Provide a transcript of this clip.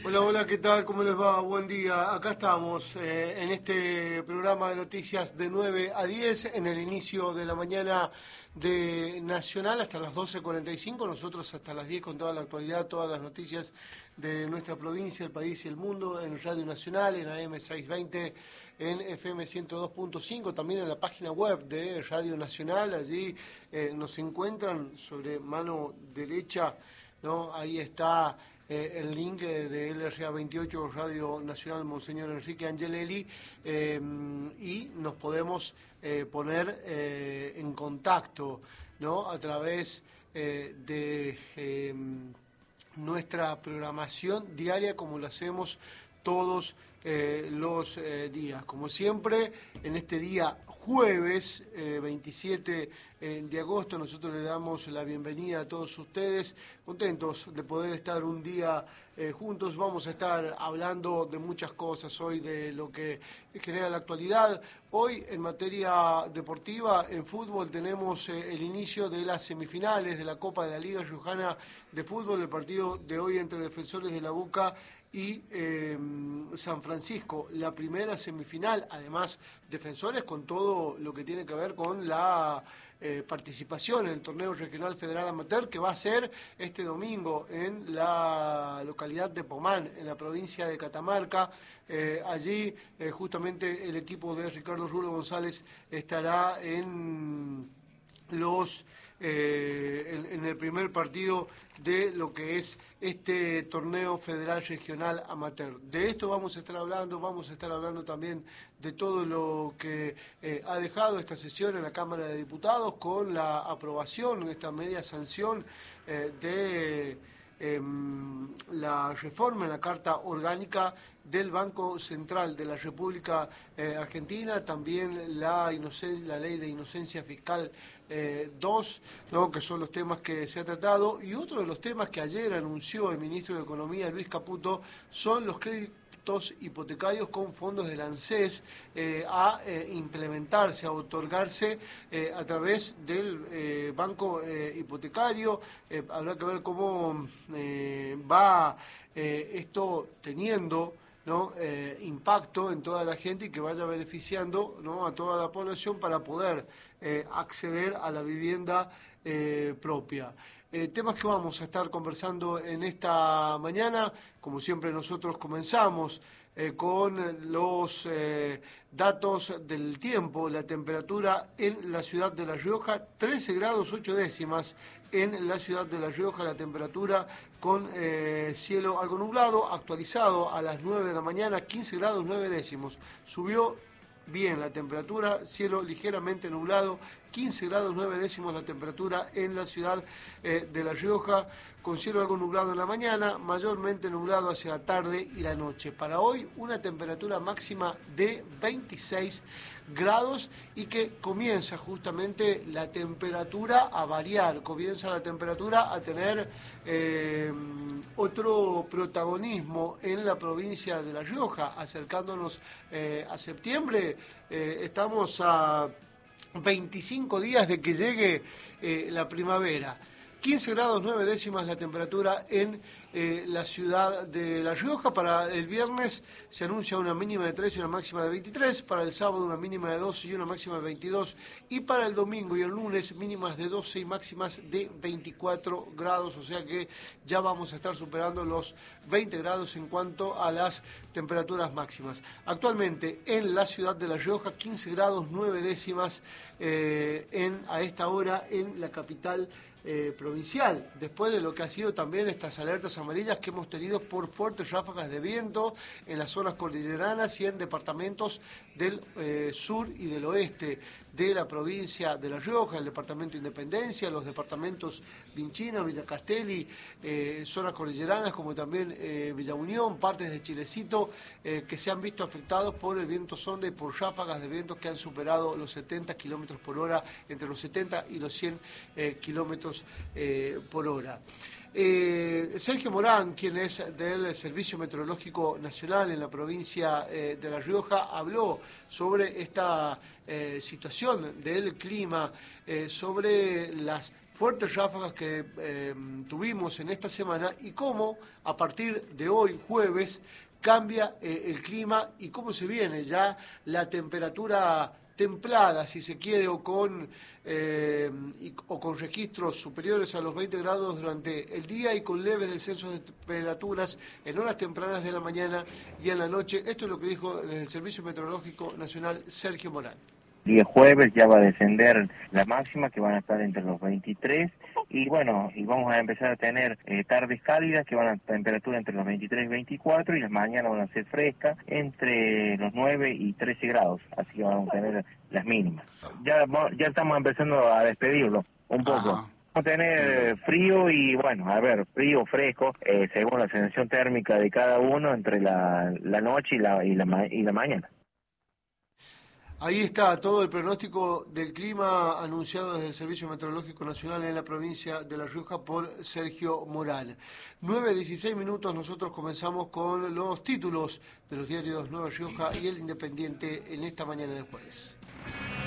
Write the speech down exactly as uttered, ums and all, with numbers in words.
Hola, hola, ¿qué tal? ¿Cómo les va? Buen día. Acá estamos eh, en este programa de noticias de nueve a diez, en el inicio de la mañana de Nacional hasta las doce cuarenta y cinco, nosotros hasta las diez con toda la actualidad, todas las noticias de nuestra provincia, el país y el mundo, en Radio Nacional, en A M seiscientos veinte, en F M ciento dos punto cinco, también en la página web de Radio Nacional. Allí eh, nos encuentran sobre mano derecha, ¿no? Ahí está eh, el link de L R A veintiocho, Radio Nacional Monseñor Enrique Angelelli, eh, y nos podemos eh, poner eh, en contacto, ¿no? A través eh, de eh, nuestra programación diaria, como lo hacemos todos eh, los eh, días. Como siempre, en este día jueves eh, veintisiete eh, de agosto, nosotros le damos la bienvenida a todos ustedes, contentos de poder estar un día eh, juntos. Vamos a estar hablando de muchas cosas hoy, de lo que genera la actualidad. Hoy, en materia deportiva, en fútbol, tenemos eh, el inicio de las semifinales de la Copa de la Liga Riojana de Fútbol, el partido de hoy entre Defensores de la Boca y eh, San Francisco, la primera semifinal. Además, Defensores con todo lo que tiene que ver con la eh, participación en el torneo regional federal amateur, que va a ser este domingo en la localidad de Pomán, en la provincia de Catamarca. Eh, allí eh, justamente el equipo de Ricardo Rulo González estará en los eh, en, en el primer partido de lo que es este torneo federal regional amateur. De esto vamos a estar hablando, vamos a estar hablando también de todo lo que eh, ha dejado esta sesión en la Cámara de Diputados con la aprobación, esta media sanción eh, de eh, la reforma en la Carta Orgánica del Banco Central de la República eh, Argentina, también la, inocen- la Ley de Inocencia Fiscal Eh, dos, ¿no? Que son los temas que se ha tratado, y otro de los temas que ayer anunció el ministro de Economía, Luis Caputo, son los créditos hipotecarios con fondos del ANSES eh, a eh, implementarse, a otorgarse eh, a través del eh, banco eh, hipotecario. Eh, habrá que ver cómo eh, va eh, esto teniendo, ¿no? eh, impacto en toda la gente y que vaya beneficiando, ¿no? a toda la población para poder eh, acceder a la vivienda eh, propia. Eh, temas que vamos a estar conversando en esta mañana. Como siempre, nosotros comenzamos eh, con los eh, datos del tiempo. La temperatura en la ciudad de La Rioja, trece grados ocho décimas. En la ciudad de La Rioja, la temperatura con eh, cielo algo nublado, actualizado a las nueve de la mañana, quince grados nueve décimos. Subió bien la temperatura, cielo ligeramente nublado, quince grados nueve décimos la temperatura en la ciudad eh, de La Rioja, con cielo algo nublado en la mañana, mayormente nublado hacia la tarde y la noche. Para hoy, una temperatura máxima de veintiséis grados, y que comienza justamente la temperatura a variar, comienza la temperatura a tener eh, otro protagonismo en la provincia de La Rioja, acercándonos eh, a septiembre. Eh, estamos a veinticinco días de que llegue eh, la primavera. quince grados nueve décimas la temperatura en eh, la ciudad de La Rioja. Para el viernes se anuncia una mínima de tres y una máxima de veintitrés, para el sábado una mínima de doce y una máxima de veintidós, y para el domingo y el lunes mínimas de doce y máximas de veinticuatro grados, o sea que ya vamos a estar superando los veinte grados en cuanto a las temperaturas máximas. Actualmente en la ciudad de La Rioja, quince grados nueve décimas eh, en, a esta hora en la capital Eh, provincial, después de lo que ha sido también estas alertas amarillas que hemos tenido por fuertes ráfagas de viento en las zonas cordilleranas y en departamentos del eh, sur y del oeste de la provincia de La Rioja, el departamento Independencia, los departamentos Vinchina, Villa Castelli, eh, zonas cordilleranas como también eh, Villa Unión, partes de Chilecito, eh, que se han visto afectados por el viento sonda y por ráfagas de vientos que han superado los setenta kilómetros por hora, entre los setenta y los cien eh, kilómetros eh, por hora. Eh, Sergio Morán, quien es del Servicio Meteorológico Nacional en la provincia eh, de La Rioja, habló sobre esta eh, situación del clima, eh, sobre las fuertes ráfagas que eh, tuvimos en esta semana y cómo a partir de hoy, jueves, cambia eh, el clima y cómo se viene ya la temperatura templada, si se quiere, o con, eh, y, o con registros superiores a los veinte grados durante el día y con leves descensos de temperaturas en horas tempranas de la mañana y en la noche. Esto es lo que dijo desde el Servicio Meteorológico Nacional Sergio Morán. Día jueves ya va a descender la máxima, que van a estar entre los veintitrés, y bueno, y vamos a empezar a tener eh, tardes cálidas que van a temperatura entre los veintitrés y veinticuatro, y las mañanas van a ser frescas entre los nueve y trece grados, así que vamos a tener las mínimas. Ya, ya estamos empezando a despedirlo un poco. Ajá. Vamos a tener frío y bueno, a ver, frío, fresco, eh, según la sensación térmica de cada uno entre la, la noche y la, y, la, y la mañana. Ahí está todo el pronóstico del clima anunciado desde el Servicio Meteorológico Nacional en la provincia de La Rioja por Sergio Morán. nueve a dieciséis minutos, nosotros comenzamos con los títulos de los diarios Nueva Rioja y El Independiente en esta mañana de jueves.